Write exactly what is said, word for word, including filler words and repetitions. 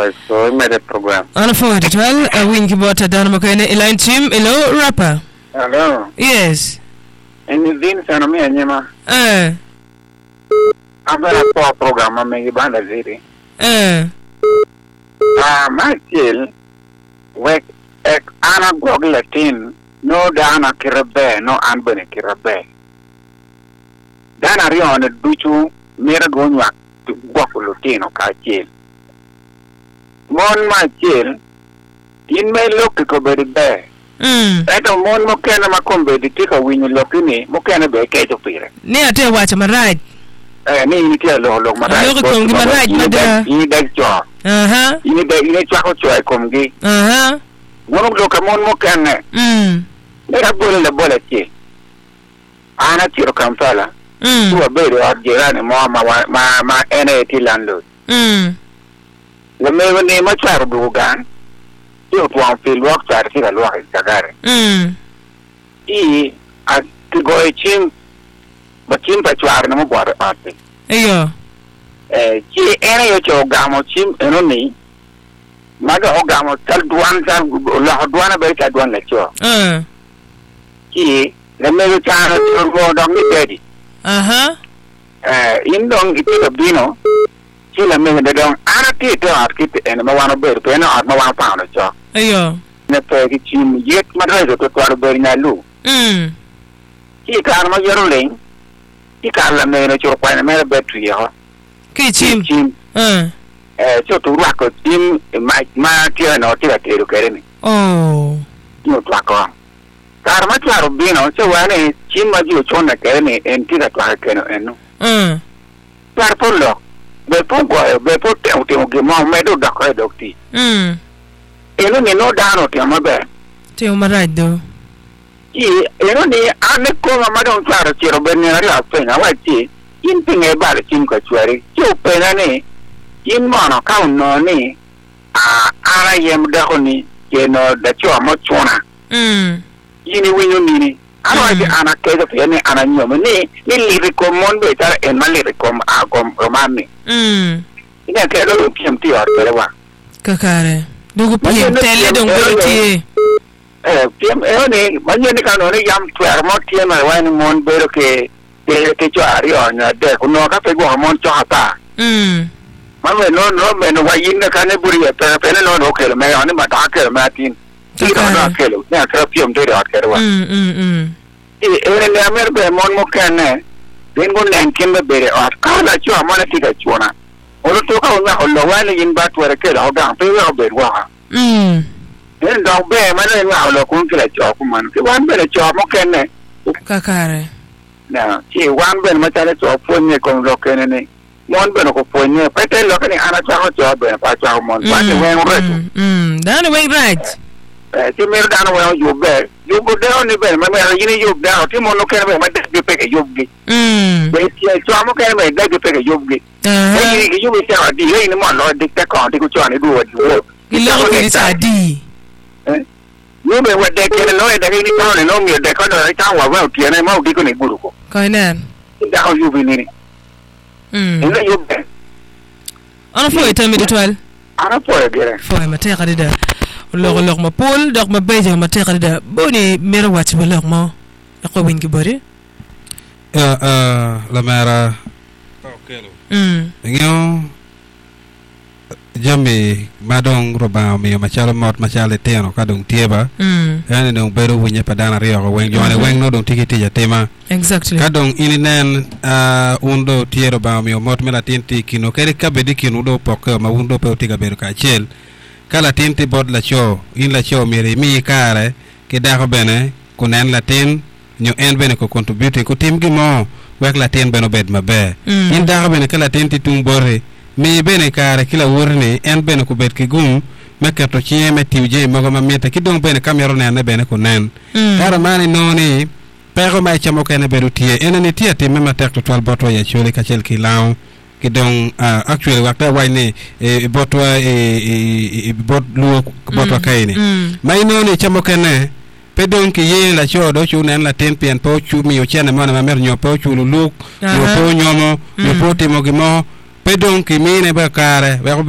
voice so made a program. Ana forward it well. A win kibota dan makene line team. Hello rapper. Hello. Yes. And you didn't send me a nyama. Eh. I'm gonna call program on me banda city. Eh. Ah, my chill. Wek ek ana gog Latin. No dana kirabe, no anbene kirabe. Dana rio on the duchu mera gonwa to guapo Latino ka chill. Mon my chill. In my look to go very bad. Mm. I don't want mo kana makombe di tika winyo lokini mo kana be kejo pire. Ne ate wacha ma right. Eh ni ni kia lo lo ma right. Lo ko ngi ma right ma da. Ni da cho. Aha. Ni da ni cha ko cho ko ngi. Aha. Mo lo ka mon mo kana. Mm. Ne ra bole le bole ti. Ana tiro Kampala. Mm. Tu be ro jirani mo ma ma ma ene ti landlord. Mm. Le me ne ma charo dugan. Io tuan fil work tar ti la loi sagare. Mm. I a ti go e chim ba chim pa chuar na mo bor ate. Eyo. Eh chi ene yo cho gamo chim eno ni. Ma ga o gamo tal duan tal la duana be ta duan la cho. Eh. Chi le me ta na go do mi dedi. Aha. Eh in dong iti bino. Chi la me de dong ana ti to at kit ene ma wana be pe na at ma wana pa na cho. Eyo. Ne pe ki chim yet ma re to to be na lu. Mm. Chi ka ma yero le. Chi ka la me no cho pa na me be tu yo. Ki chim. Chim. Eh. Eh cho tu ra ko chim ma ma ti no ti la ti ru kere ni. Oh. Yo tu ko. Ka ma cha ru bino cho wa ne chim ma ju cho na kere ni en ti la ka ke no eno. Mm. Par por lo. Be po go be po te o te o ge mo me do da ko do ti. Mm. Eno ni no da no ti ma be. Te o ma right do. I eno ni ane ko ma do cha ru ti ro be ni ra pe na wa ti. In pinge ba le chim ko chuari. Ti o pe na ni. In mo no ka no ni. A ara yem da ko ni ke no da cho mo chona. Mm. Yini winyo ni ni. Ano ati ana ke da pe ni ana nyomo ni ni li ko mon be ta en ma li ko a ko ma ni. Mm. Ina ke do pim ti or pe wa. Kakare. Dugu piem tele dong ti. Eh piem e ni ma ni ka no ni yam twer mo ti ma wa ni mon be ro ke ke ke cho ari on de ko no ka pe go mon cho ata. Mm. Ma me no no me no wa yin ka ne buri pe pe no no ke me ani ma ta ke ma tin. Ti no na ke lo. Na ka piem de ro ke wa. Mm mm mm. E e ne amer be mon mo ke ne. Den go len kin be be o ka la cho ma na ti ka cho na. O to ka o na o lo wa ni yin ba twer ke lo ga pe wa be wa. Mm. En dong be ma ne wa lo kun ke la cho ku man. Ke wan be le cho mo ke ne. Kakare. Na ti wan be ma ta le cho fu ni ko lo ke ne ne. Mon be no ko fu ni pe te lo ke ni ana cha ko cho be pa cha mon. Wa ni wen re. Mm. Dan way right. Eh ti mer dan wa yu be. Yu bu de ni be ma me ni yu da ti mo no ke be ma de pe ke yu gi. Mm. Be ti cho mo ke be de pe ke yu gi. Ah. Eh ni yu be cha di le ni mo lo de ta ko ti ko cho ni du wa du. Ilo ni sa di. Eh. Yu be wa de ke no de ni ko ni no mi de ko do ta wa wa ti ne ma di ko ni guru ko. Ko nan. Da o yu be ni. Mm. Ina yu be. Ana fo ita mi ditwal. Ana po e gere. Fo ma te qadida. Log log ma pol dog ma beje ma te qadida. Boni mera wach ba log ma. Ko win gi bari. Ya eh la mera. Okay lo. Mm. Ngio jambi madong roba mi machalo mot machale teno ka dong tieba. Mm. Yani dong beru winya padana rio ko wen jone wen no dong tikiti ja tema. Exactly. Ka dong ininen uh, undo tiero ba mi mot mela tinti kino kere ka bedi kino do poke ma undo pe tiga beru ka chel. Kala tinti bod la cho in la cho mi mi kare ke da ko bene kunen latin nyo en bene ko contributing ko tim gi mo wek latin beno bed mabe. Mm. In da ko bene kala tinti tum borre mi bene kare kila wurni en bene ko bet ki gum mekato chieme tiuje mago mameta ki dong bene kamero ne bene ko nen. Mm. Kara mani noni pero mai chamo kene beru tie ene ni tie te mema tek to twal boto ya chole ka chel ki law ki dong uh, actually wakta wayne e boto e e bot luo boto kayni mai noni chamo kene pe dong ki ye la chodo chu nen la ten pien po chu mi o chene mona mamer nyo po chu lu lu nyo po nyomo nyo po timo gi mo pe dong ki mine ba kare